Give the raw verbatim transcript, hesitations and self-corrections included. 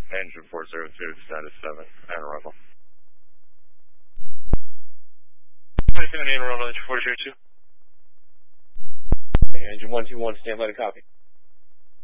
Engine four zero two, status seven, and arrival. Anything on the arrival, engine four zero two? Engine one two one, stand by to copy.